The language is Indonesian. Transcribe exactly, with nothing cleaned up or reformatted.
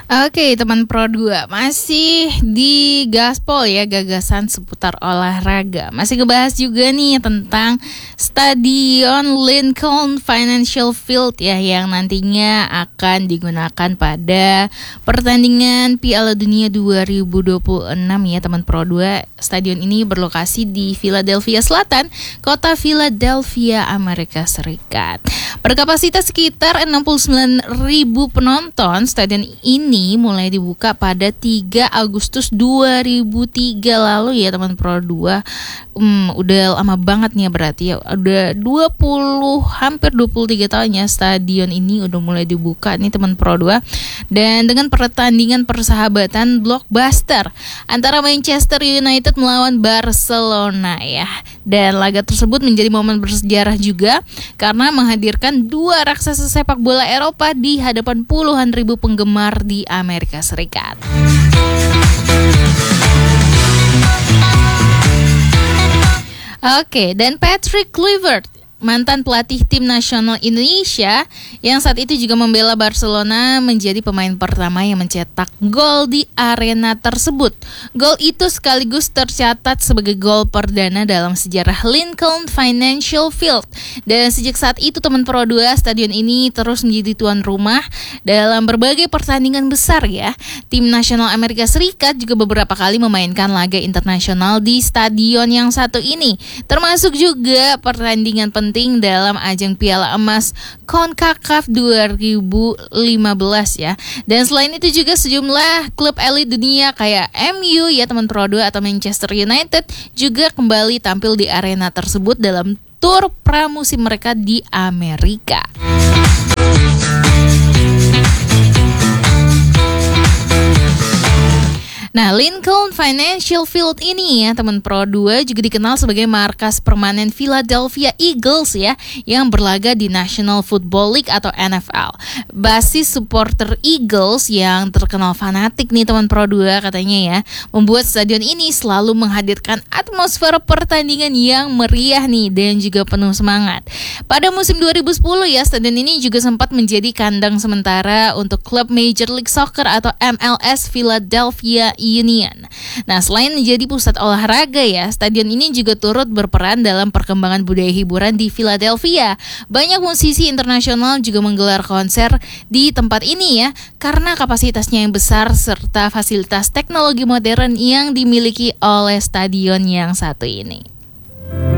Oke, teman Pro dua masih di gaspol ya, gagasan seputar olahraga. Masih ngebahas juga nih tentang Stadion Lincoln Financial Field ya, yang nantinya akan digunakan pada pertandingan Piala Dunia dua ribu dua puluh enam ya, teman Pro dua. Stadion ini berlokasi di Philadelphia Selatan, kota Philadelphia, Amerika Serikat. Berkapasitas sekitar enam puluh sembilan ribu penonton, stadion ini mulai dibuka pada tiga Agustus dua ribu tiga lalu ya, teman Pro dua. Hmm, udah lama banget nih ya, berarti ya udah dua puluh hampir dua puluh tiga tahun ya stadion ini udah mulai dibuka nih, teman Pro dua. Dan dengan pertandingan persahabatan blockbuster antara Manchester United melawan Barcelona ya. Dan laga tersebut menjadi momen bersejarah juga karena menghadirkan dua raksasa sepak bola Eropa di hadapan puluhan ribu penggemar di Amerika Serikat. Oke, dan Patrick Kluivert, mantan pelatih tim nasional Indonesia yang saat itu juga membela Barcelona, menjadi pemain pertama yang mencetak gol di arena tersebut. Gol itu sekaligus tercatat sebagai gol perdana dalam sejarah Lincoln Financial Field. Dan sejak saat itu, teman Pro dua, stadion ini terus menjadi tuan rumah dalam berbagai pertandingan besar ya. Tim nasional Amerika Serikat juga beberapa kali memainkan laga internasional di stadion yang satu ini, termasuk juga pertandingan penting dalam ajang Piala Emas CONCACAF dua ribu lima belas ya. Dan selain itu juga sejumlah klub elit dunia kayak M U ya, teman Pro dua, atau Manchester United juga kembali tampil di arena tersebut dalam tur pramusim mereka di Amerika. Nah, Lincoln Financial Field ini ya, teman Pro dua, juga dikenal sebagai markas permanen Philadelphia Eagles ya, yang berlaga di National Football League atau N F L. Basis supporter Eagles yang terkenal fanatik nih, teman Pro dua, katanya ya, membuat stadion ini selalu menghadirkan atmosfer pertandingan yang meriah nih dan juga penuh semangat. Pada musim dua ribu sepuluh ya, stadion ini juga sempat menjadi kandang sementara untuk klub Major League Soccer atau M L S Philadelphia Union. Nah, selain menjadi pusat olahraga ya, stadion ini juga turut berperan dalam perkembangan budaya hiburan di Philadelphia. Banyak musisi internasional juga menggelar konser di tempat ini ya, karena kapasitasnya yang besar serta fasilitas teknologi modern yang dimiliki oleh stadion yang satu ini.